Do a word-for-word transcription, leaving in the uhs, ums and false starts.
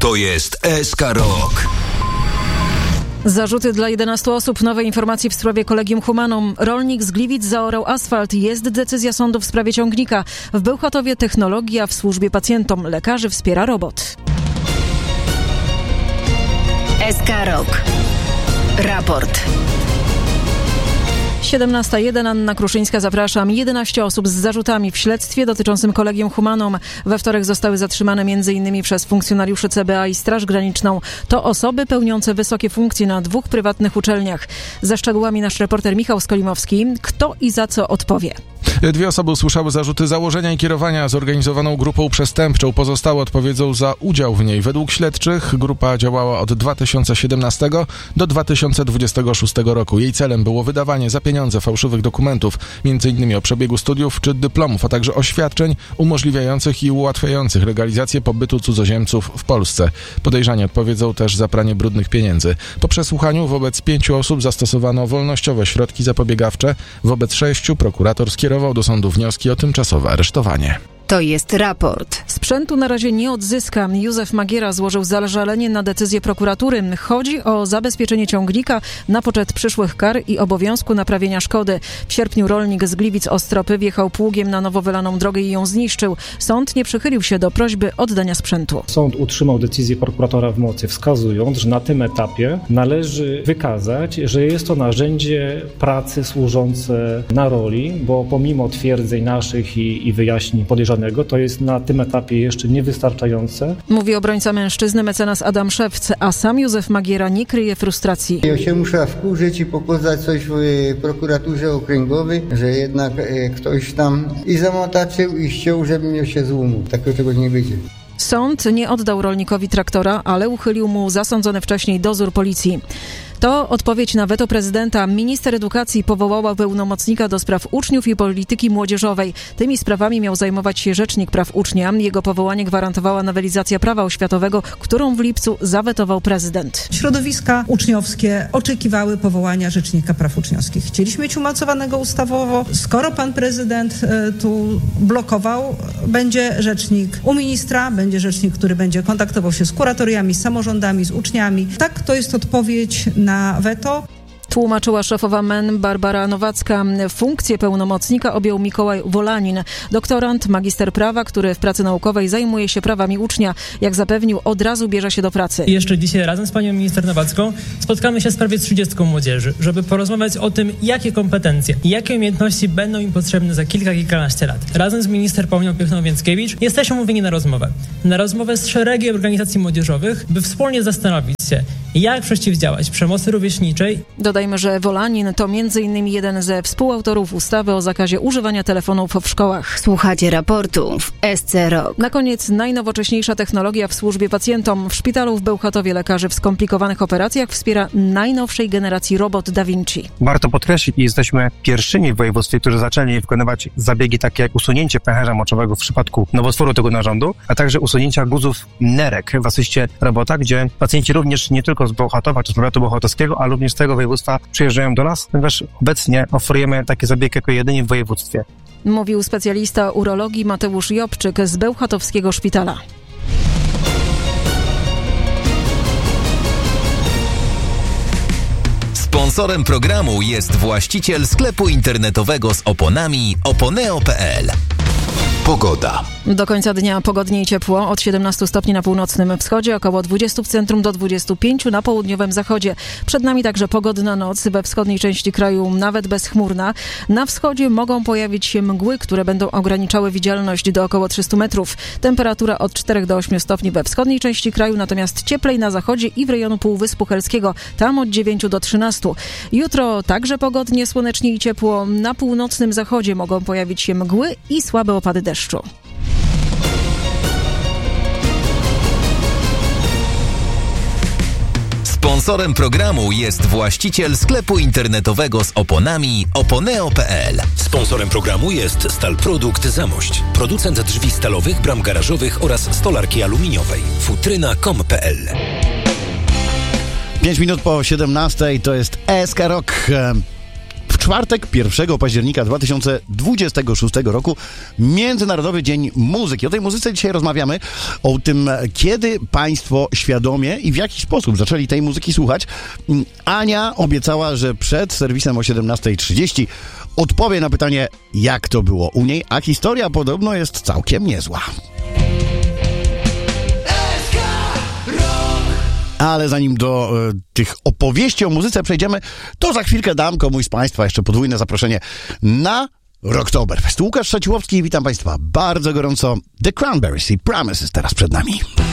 To jest S K Rock. Zarzuty dla jedenastu osób. Nowe informacje w sprawie Collegium Humanum. Rolnik z Gliwic zaorał asfalt. Jest decyzja sądu w sprawie ciągnika. W Bełchatowie technologia w służbie pacjentom. Lekarzy wspiera robot. S K Rock. Raport. siedemnasta jeden, Anna Kruszyńska, zapraszam. jedenaście osób z zarzutami w śledztwie dotyczącym Collegium Humanum. We wtorek zostały zatrzymane m.in. przez funkcjonariuszy C B A i Straż Graniczną. To osoby pełniące wysokie funkcje na dwóch prywatnych uczelniach. Za szczegółami nasz reporter Michał Skolimowski. Kto i za co odpowie? Dwie osoby usłyszały zarzuty założenia i kierowania zorganizowaną grupą przestępczą. Pozostałe odpowiedzą za udział w niej. Według śledczych grupa działała od dwa tysiące siedemnastego do dwa tysiące dwudziestego szóstego roku. Jej celem było wydawanie za pieniądze fałszywych dokumentów, m.in. o przebiegu studiów czy dyplomów, a także oświadczeń umożliwiających i ułatwiających legalizację pobytu cudzoziemców w Polsce. Podejrzani odpowiedzą też za pranie brudnych pieniędzy. Po przesłuchaniu wobec pięciu osób zastosowano wolnościowe środki zapobiegawcze. Wobec sześciu prokurator skierował do sądu wnioski o tymczasowe aresztowanie. To jest raport. Sprzętu na razie nie odzyska. Józef Magiera złożył zażalenie na decyzję prokuratury. Chodzi o zabezpieczenie ciągnika na poczet przyszłych kar i obowiązku naprawienia szkody. W sierpniu rolnik z Gliwic-Ostropy wjechał pługiem na nowo wylaną drogę i ją zniszczył. Sąd nie przychylił się do prośby oddania sprzętu. Sąd utrzymał decyzję prokuratora w mocy, wskazując, że na tym etapie należy wykazać, że jest to narzędzie pracy służące na roli, bo pomimo twierdzeń naszych i, i wyjaśnień podejrzanych to jest na tym etapie jeszcze niewystarczające. Mówi obrońca mężczyzny mecenas Adam Szewc, a sam Józef Magiera nie kryje frustracji. Ja się muszę wkurzyć i pokazać coś w prokuraturze okręgowej, że jednak ktoś tam i zamotaczył i ściął, żeby miał się złumu. Takiego czegoś nie będzie. Sąd nie oddał rolnikowi traktora, ale uchylił mu zasądzony wcześniej dozór policji. To odpowiedź na weto prezydenta. Minister edukacji powołała pełnomocnika do spraw uczniów i polityki młodzieżowej. Tymi sprawami miał zajmować się rzecznik praw ucznia. Jego powołanie gwarantowała nowelizacja prawa oświatowego, którą w lipcu zawetował prezydent. Środowiska uczniowskie oczekiwały powołania rzecznika praw uczniowskich. Chcieliśmy mieć umocowanego ustawowo. Skoro pan prezydent tu blokował, będzie rzecznik u ministra, będzie rzecznik, który będzie kontaktował się z kuratoriami, z samorządami, z uczniami. Tak, to jest odpowiedź na weto. Tłumaczyła szefowa M E N Barbara Nowacka. Funkcję pełnomocnika objął Mikołaj Wolanin, doktorant, magister prawa, który w pracy naukowej zajmuje się prawami ucznia. Jak zapewnił, od razu bierze się do pracy. I jeszcze dzisiaj razem z panią minister Nowacką spotkamy się z prawie trzydziestką młodzieży, żeby porozmawiać o tym, jakie kompetencje i jakie umiejętności będą im potrzebne za kilka, kilkanaście lat. Razem z minister Pauliną Piechną-Więckiewicz jesteśmy umówieni na rozmowę. Na rozmowę z szeregiem organizacji młodzieżowych, by wspólnie zastanowić się, jak przeciwdziałać przemocy rówieśniczej. Dodajmy, że Wolanin to między innymi jeden ze współautorów ustawy o zakazie używania telefonów w szkołach. Słuchacie raportu w S C Rock. Na koniec najnowocześniejsza technologia w służbie pacjentom. W szpitalu w Bełchatowie lekarzy w skomplikowanych operacjach wspiera najnowszej generacji robot Da Vinci. Warto podkreślić, jesteśmy pierwszymi w województwie, którzy zaczęli wykonywać zabiegi takie jak usunięcie pęcherza moczowego w przypadku nowotworu tego narządu, a także usunięcia guzów nerek w asyście robota, gdzie pacjenci również nie tylko z Bełchatowa czy z powiatu bełchatowskiego, ale również z tego województwa przyjeżdżają do nas, ponieważ obecnie oferujemy takie zabiegi jako jedyni w województwie. Mówił specjalista urologii Mateusz Jobczyk z Bełchatowskiego Szpitala. Sponsorem programu jest właściciel sklepu internetowego z oponami oponeo kropka pe el. Pogoda. Do końca dnia pogodnie i ciepło, od siedemnastu stopni na północnym wschodzie, około dwudziestu w centrum do dwudziestu pięciu na południowym zachodzie. Przed nami także pogodna noc, we wschodniej części kraju nawet bezchmurna. Na wschodzie mogą pojawić się mgły, które będą ograniczały widzialność do około trzystu metrów. Temperatura od czterech do ośmiu stopni we wschodniej części kraju, natomiast cieplej na zachodzie i w rejonu Półwyspu Helskiego, tam od dziewięciu do trzynastu. Jutro także pogodnie, słonecznie i ciepło. Na północnym zachodzie mogą pojawić się mgły i słabe opady deszczu. Sponsorem programu jest właściciel sklepu internetowego z oponami oponeo kropka pe el. Sponsorem programu jest Stalprodukt Zamość, producent drzwi stalowych, bram garażowych oraz stolarki aluminiowej. futryna kropka com kropka pe el. Pięć minut po siedemnastej to jest S K Rock. czwartek, pierwszego października dwa tysiące dwudziestego szóstego roku, Międzynarodowy Dzień Muzyki. O tej muzyce dzisiaj rozmawiamy, o tym, kiedy państwo świadomie i w jaki sposób zaczęli tej muzyki słuchać. Ania obiecała, że przed serwisem o siedemnasta trzydzieści odpowie na pytanie, jak to było u niej, a historia podobno jest całkiem niezła. Ale zanim do e, tych opowieści o muzyce przejdziemy, to za chwilkę dam komuś z Państwa jeszcze podwójne zaproszenie na Rocktoberfest. Łukasz Szaciłowski, witam Państwa bardzo gorąco. The Cranberries i Promises teraz przed nami.